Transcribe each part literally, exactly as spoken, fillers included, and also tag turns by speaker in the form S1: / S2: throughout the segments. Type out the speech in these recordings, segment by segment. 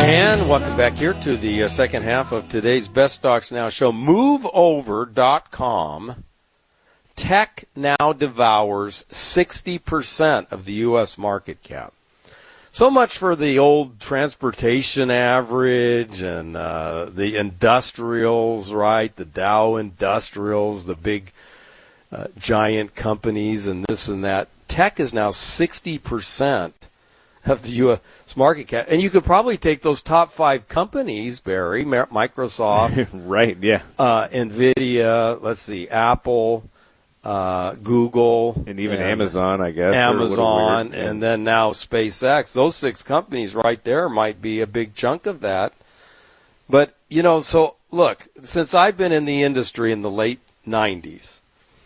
S1: And welcome back here to the uh, second half of today's Best Stocks Now show. move over dot com. Tech now devours sixty percent of the U S market cap. So much for the old transportation average and uh, the industrials, right? The Dow Industrials, the big uh, giant companies and this and that. Tech is now sixty percent of the U S market cap. And you could probably take those top five companies, Barry, Microsoft.
S2: Right, yeah.
S1: Uh, NVIDIA, let's see, Apple, uh, Google.
S2: And even and Amazon, I guess.
S1: Amazon, and then now SpaceX. Those six companies right there might be a big chunk of that. But, you know, so, look, since I've been in the industry in the late nineties,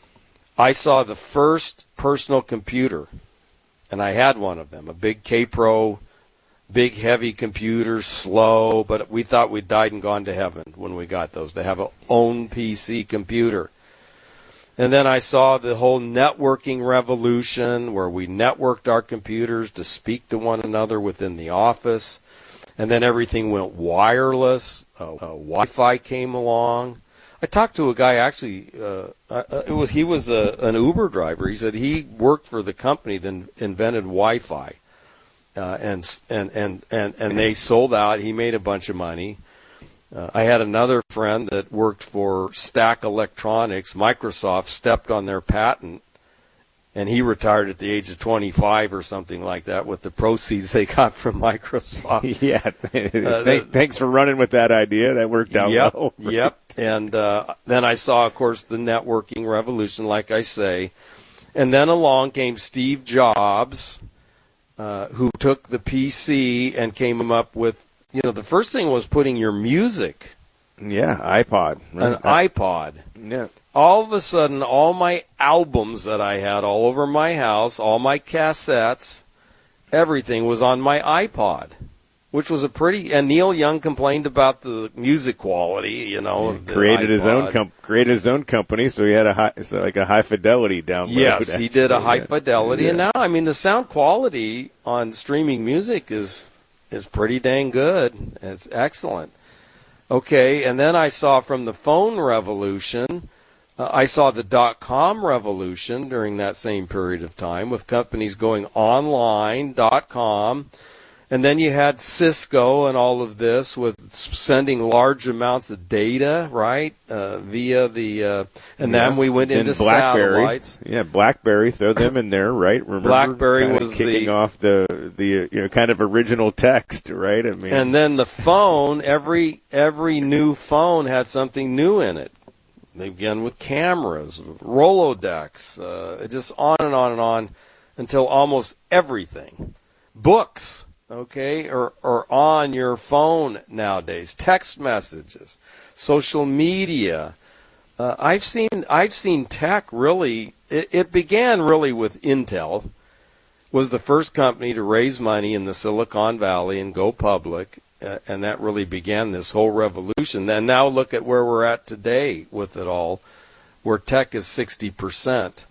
S1: I saw the first personal computer. And I had one of them, a big K-Pro, big heavy computer, slow, but we thought we'd died and gone to heaven when we got those, to have an own P C computer. And then I saw the whole networking revolution where we networked our computers to speak to one another within the office. And then everything went wireless. Uh, uh, Wi-Fi came along. I talked to a guy actually. Uh, uh, it was he was a, an Uber driver. He said he worked for the company that invented Wi-Fi, uh, and and and and and they sold out. He made a bunch of money. Uh, I had another friend that worked for Stack Electronics. Microsoft stepped on their patent, and he retired at the age of twenty-five or something like that with the proceeds they got from Microsoft.
S2: Yeah, uh, thanks for running with that idea. That worked out
S1: yep,
S2: well. Right?
S1: Yep. And uh, then I saw, of course, the networking revolution, like I say. And then along came Steve Jobs, uh, who took the P C and came up with, you know, the first thing was putting your music.
S2: Yeah, iPod. Right.
S1: An iPod.
S2: Yeah.
S1: All of a sudden, all my albums that I had all over my house, all my cassettes, everything was on my iPod. Which was a pretty, and Neil Young complained about the music quality, you know. Of the
S2: created
S1: iPod.
S2: his own com- created his own company, so he had a high, so like a high fidelity download.
S1: Yes,
S2: actually.
S1: he did a high fidelity,
S2: yeah.
S1: and now I mean the sound quality on streaming music is is pretty dang good. It's excellent. Okay, and then I saw from the phone revolution, uh, I saw the dot-com revolution during that same period of time with companies going online, dot-com. And then you had Cisco and all of this with sending large amounts of data, right, uh, via the, uh, and yeah. then we went
S2: and
S1: into
S2: BlackBerry.
S1: satellites.
S2: Yeah, BlackBerry, throw them in there, right? Remember
S1: BlackBerry was
S2: kicking
S1: the,
S2: off the the you know kind of original text, right? I mean,
S1: and then the phone. Every every new phone had something new in it. They began with cameras, Rolodex, uh, just on and on and on until almost everything, books. Okay, or, or on your phone nowadays, text messages, social media. Uh, I've seen I've seen tech really. It, it began really with Intel, was the first company to raise money in the Silicon Valley and go public, uh, and that really began this whole revolution. And now look at where we're at today with it all, where tech is sixty percent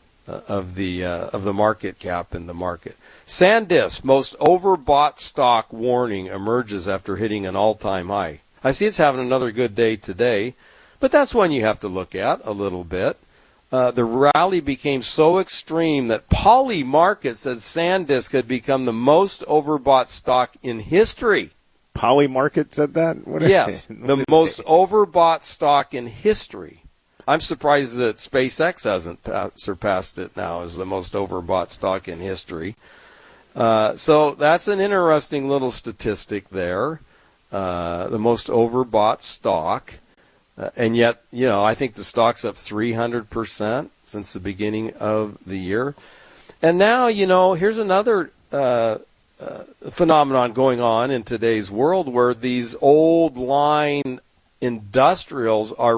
S1: of the uh, of the market cap in the market. SanDisk, most overbought stock warning emerges after hitting an all-time high. I see it's having another good day today, but that's one you have to look at a little bit. Uh, the rally became so extreme that Polymarket said SanDisk had become the most overbought stock in history.
S2: Polymarket said that? What
S1: yes, the most overbought stock in history. I'm surprised that SpaceX hasn't pa- surpassed it now as the most overbought stock in history. Uh, so that's an interesting little statistic there, uh, the most overbought stock. Uh, and yet, you know, I think the stock's up three hundred percent since the beginning of the year. And now, you know, here's another uh, uh, phenomenon going on in today's world where these old line industrials are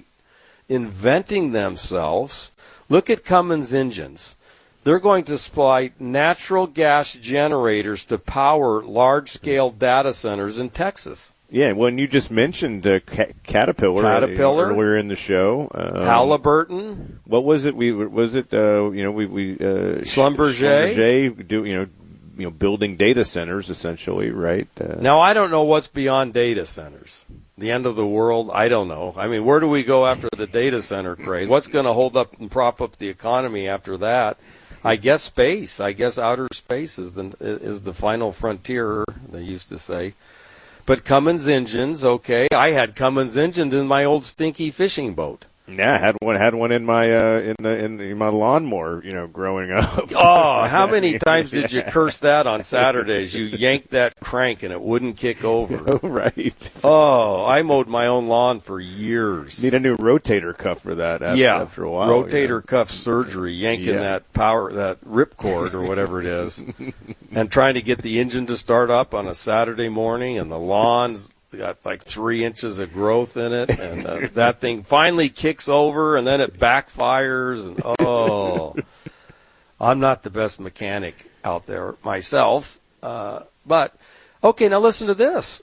S1: reinventing themselves. Look at Cummins engines. They're going to supply natural gas generators to power large-scale data centers in Texas.
S2: Yeah, when you just mentioned uh, Ca- Caterpillar,
S1: Caterpillar
S2: earlier in the show, um,
S1: Halliburton.
S2: What was it? We was it? Uh, you know, we we uh,
S1: Schlumberger.
S2: Schlumberger do you know you know, building data centers essentially, right? Uh,
S1: now, I don't know what's beyond data centers. The end of the world? I don't know. I mean, where do we go after the data center craze? What's going to hold up and prop up the economy after that? I guess space. I guess outer space is the is the final frontier, they used to say. But Cummins engines, okay. I had Cummins engines in my old stinky fishing boat.
S2: Yeah, I had one had one in my uh, in the in my lawnmower, you know, growing up.
S1: Oh, how many times did you curse that on Saturdays? You yanked that crank and it wouldn't kick over.
S2: Oh, right.
S1: Oh, I mowed my own lawn for years.
S2: Need a new rotator cuff for that after,
S1: yeah,
S2: after a while.
S1: Rotator
S2: yeah.
S1: cuff surgery, yanking
S2: yeah.
S1: that power, that ripcord or whatever it is, and trying to get the engine to start up on a Saturday morning, and the lawn's got like three inches of growth in it, and uh, that thing finally kicks over, and then it backfires, and oh, I'm not the best mechanic out there myself, uh, but okay, now listen to this.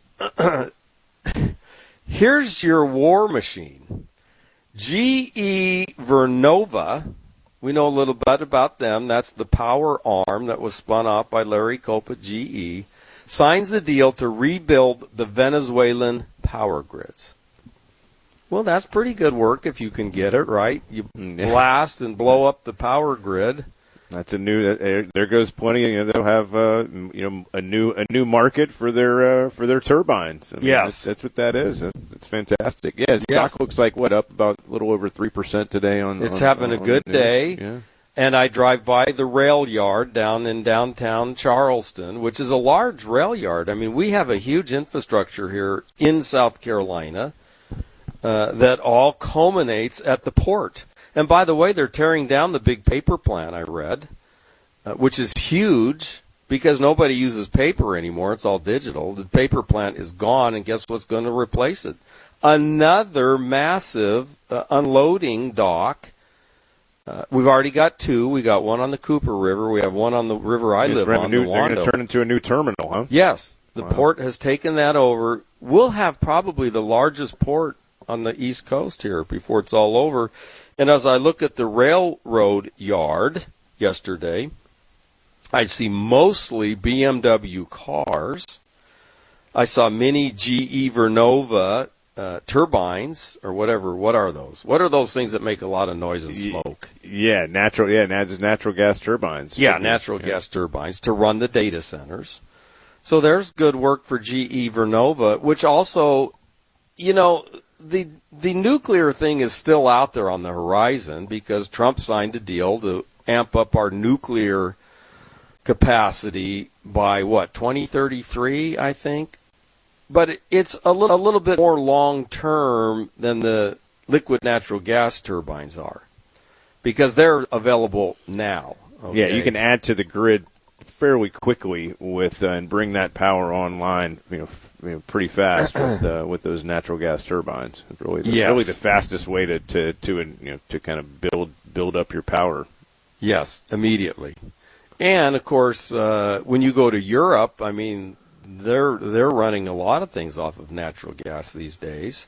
S1: Here's your war machine. G E Vernova, we know a little bit about them. That's the power arm that was spun off by Larry Culp at G E. Signs the deal to rebuild the Venezuelan power grids. Well, that's pretty good work if you can get it, right? You blast and blow up the power grid.
S2: That's a new. There goes plenty. You know, they'll have uh, you know a new a new market for their uh, for their turbines. I mean,
S1: yes,
S2: that's, that's what that is. That's, that's fantastic. Yeah, stock
S1: yes.
S2: looks like what up about a little over three percent today on.
S1: It's
S2: on,
S1: having
S2: on,
S1: a good day.
S2: Yeah.
S1: And I drive by the rail yard down in downtown Charleston, which is a large rail yard. I mean, we have a huge infrastructure here in South Carolina uh, that all culminates at the port. And by the way, they're tearing down the big paper plant, I read, uh, which is huge because nobody uses paper anymore. It's all digital. The paper plant is gone, and guess what's going to replace it? Another massive uh, unloading dock. Uh, we've already got two. We got one on the Cooper River. We have one on the river I live on,
S2: new,
S1: the
S2: They're going
S1: Wando.
S2: to turn into a new terminal, huh?
S1: Yes. The
S2: wow.
S1: port has taken that over. We'll have probably the largest port on the East Coast here before it's all over. And as I look at the railroad yard yesterday, I see mostly B M W cars. I saw many G E Vernova Uh, turbines or whatever. What are those? What are those things that make a lot of noise and smoke?
S2: Yeah, natural. Yeah, just natural gas turbines.
S1: Yeah, natural yeah. gas turbines to run the data centers. So there's good work for G E Vernova, which also, you know, the the nuclear thing is still out there on the horizon because Trump signed a deal to amp up our nuclear capacity by what, twenty thirty-three, I think. But it's a little, a little bit more long-term than the liquid natural gas turbines are because they're available now. Okay?
S2: Yeah, you can add to the grid fairly quickly with uh, and bring that power online, you know, f- you know pretty fast with uh, with those natural gas turbines. It's really, the,
S1: yes.
S2: really the fastest way to, to, to you know to kind of build build up your power.
S1: Yes, immediately. And of course, uh, when you go to Europe, I mean. They're they're running a lot of things off of natural gas these days,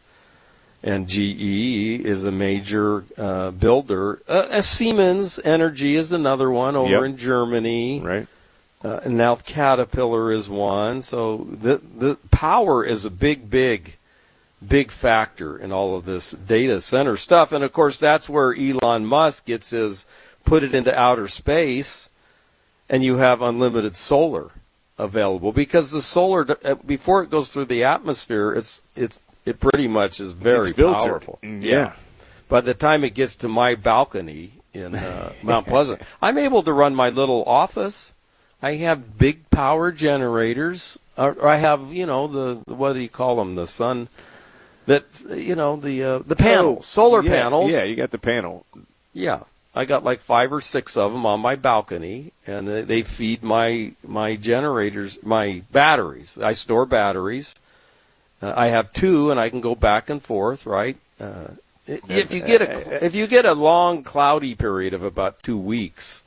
S1: and G E is a major uh, builder. Uh, Siemens Energy is another one over
S2: yep.
S1: in Germany,
S2: right?
S1: Uh, and now Caterpillar is one. So the the power is a big, big, big factor in all of this data center stuff, and of course that's where Elon Musk gets his put it into outer space, and you have unlimited solar available because the solar before it goes through the atmosphere it's it's it pretty much is very powerful.
S2: Yeah.
S1: yeah by the time it gets to my balcony in uh, Mount Pleasant, I'm able to run my little office. I have big power generators, or I have you know the what do you call them, the sun that you know the uh, the panels,
S2: oh,
S1: solar
S2: yeah,
S1: panels.
S2: Yeah, you got the panel.
S1: Yeah. I got like five or six of them on my balcony, and they feed my my generators, my batteries. I store batteries. Uh, I have two, and I can go back and forth. Right? Uh, if you get a if you get a long cloudy period of about two weeks,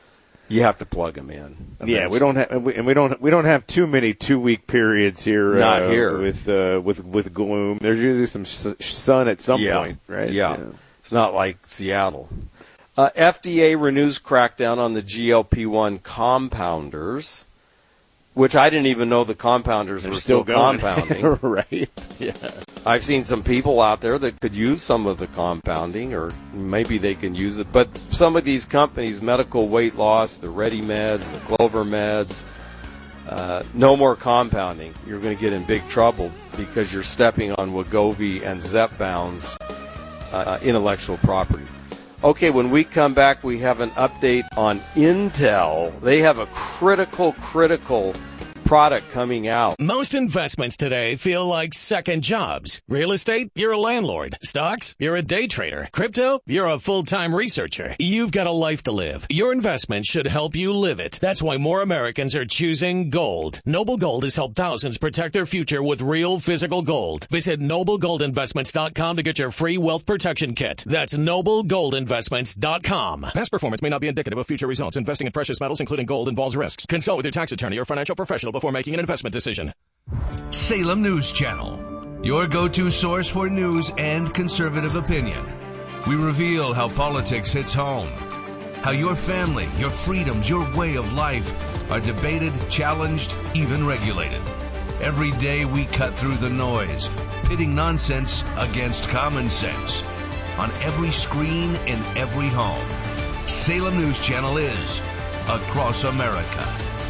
S1: you have to plug them in. Eventually.
S2: Yeah, we don't have, and we don't we don't have too many two week periods here.
S1: Not
S2: uh,
S1: here
S2: with uh, with with gloom. There's usually some sun at some
S1: yeah.
S2: point, right?
S1: Yeah. yeah, it's not like Seattle. Uh, F D A renews crackdown on the G L P one compounders. which I didn't even know the compounders
S2: They're
S1: were
S2: still
S1: still,
S2: going.
S1: compounding.
S2: Right. Yeah.
S1: I've seen some people out there that could use some of the compounding, or maybe they can use it. But some of these companies, medical weight loss, the Ready Meds, the Clover Meds, uh, no more compounding. You're going to get in big trouble because you're stepping on Wegovy and Zepbound's uh, intellectual property. Okay, when we come back, we have an update on Intel. They have a critical, critical product coming out.
S3: Most investments today feel like second jobs. Real estate, you're a landlord. Stocks, you're a day trader. Crypto, you're a full-time researcher. You've got a life to live. Your investment should help you live it. That's why more Americans are choosing gold. Noble Gold has helped thousands protect their future with real physical gold. Visit noble gold investments dot com to get your free wealth protection kit. That's noble gold investments dot com.
S4: Past performance may not be indicative of future results. Investing in precious metals, including gold, involves risks. Consult with your tax attorney or financial professional before making an investment decision.
S5: Salem News Channel, your go-to source for news and conservative opinion. We reveal how politics hits home, how your family, your freedoms, your way of life are debated, challenged, even regulated. Every day we cut through the noise, pitting nonsense against common sense. On every screen, in every home, Salem News Channel is across America.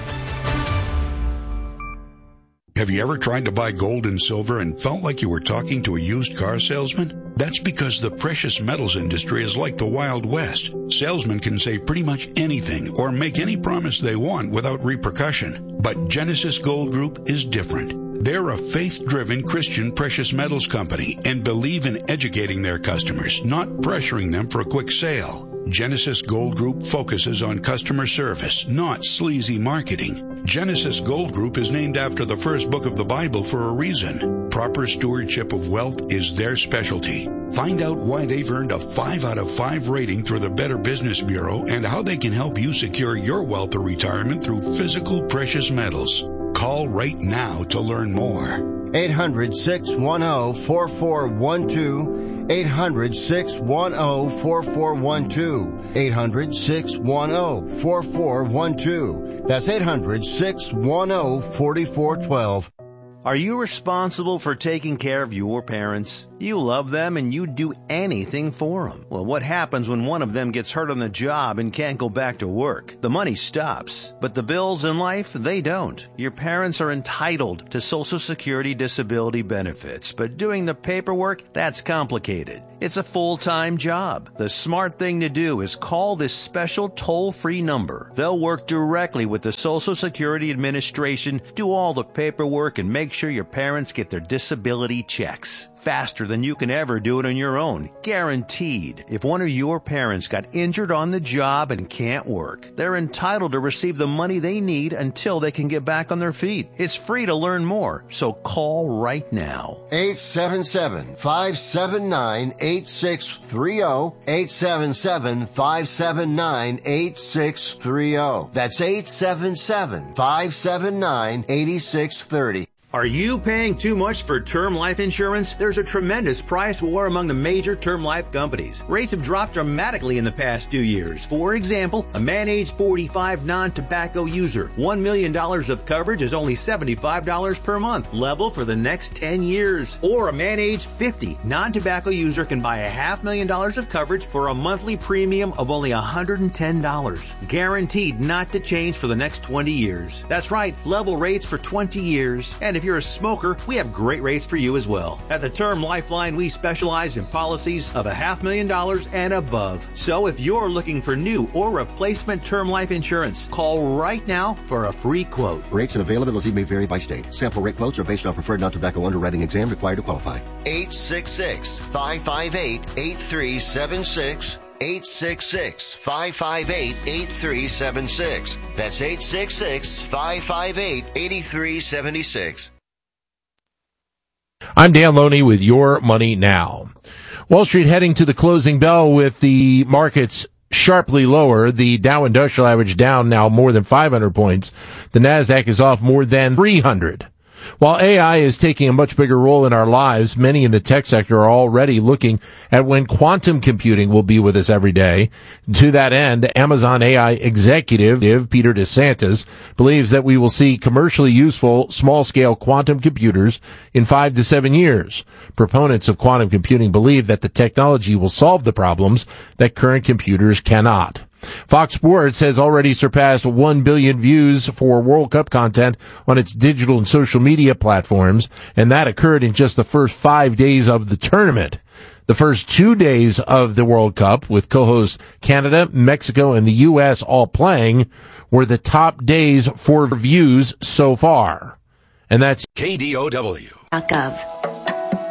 S6: Have you ever tried to buy gold and silver and felt like you were talking to a used car salesman? That's because the precious metals industry is like the Wild West. Salesmen can say pretty much anything or make any promise they want without repercussion. But Genesis Gold Group is different. They're a faith-driven Christian precious metals company and believe in educating their customers, not pressuring them for a quick sale. Genesis Gold Group focuses on customer service, not sleazy marketing. Genesis Gold Group is named after the first book of the Bible for a reason. Proper stewardship of wealth is their specialty. Find out why they've earned a five out of five rating through the Better Business Bureau and how they can help you secure your wealth or retirement through physical precious metals. Call right now to learn more.
S7: eight hundred, six one zero, four four one two. eight hundred, six one zero, four four one two. eight hundred, six one zero, four four one two. That's eight hundred, six one zero, four four one two.
S8: Are you responsible for taking care of your parents? You love them and you'd do anything for them. Well, what happens when one of them gets hurt on the job and can't go back to work? The money stops, but the bills in life, they don't. Your parents are entitled to Social Security disability benefits, but doing the paperwork, that's complicated. It's a full-time job. The smart thing to do is call this special toll-free number. They'll work directly with the Social Security Administration, do all the paperwork, and make sure your parents get their disability checks. Faster than you can ever do it on your own. Guaranteed. If one of your parents got injured on the job and can't work, they're entitled to receive the money they need until they can get back on their feet. It's free to learn more, so call right now.
S7: eight seven seven, five seven nine, eight six three zero. eight seven seven, five seven nine, eight six three zero. That's eight seven seven, five seven nine, eight six three zero.
S8: Are you paying too much for term life insurance? There's a tremendous price war among the major term life companies. Rates have dropped dramatically in the past few years. For example, a man age forty-five non-tobacco user, one million dollars of coverage is only seventy-five dollars per month, level for the next ten years. Or a man age fifty non-tobacco user can buy a half million dollars of coverage for a monthly premium of only one hundred ten dollars. Guaranteed not to change for the next twenty years. That's right, level rates for twenty years. And if If you're a smoker, we have great rates for you as well. At the Term Lifeline, we specialize in policies of a half million dollars and above. So if you're looking for new or replacement term life insurance, call right now for a free quote.
S7: Rates and availability may vary by state. Sample rate quotes are based on preferred non-tobacco underwriting exam required to qualify. eight six six, five five eight, eight three seven six. eight six six, five five eight, eight three seven six. That's eight six six, five five eight, eight three seven six.
S9: I'm Dan Loney with Your Money Now. Wall Street heading to the closing bell with the markets sharply lower. The Dow Industrial Average down now more than five hundred points. The NASDAQ is off more than three hundred. While A I is taking a much bigger role in our lives, many in the tech sector are already looking at when quantum computing will be with us every day. To that end, Amazon A I executive Peter DeSantis believes that we will see commercially useful small-scale quantum computers in five to seven years. Proponents of quantum computing believe that the technology will solve the problems that current computers cannot. Fox Sports has already surpassed one billion views for World Cup content on its digital and social media platforms, and that occurred in just the first five days of the tournament. The first two days of the World Cup, with co-hosts Canada, Mexico, and the U S all playing, were the top days for views so far. And that's
S10: K D O W.
S11: .gov.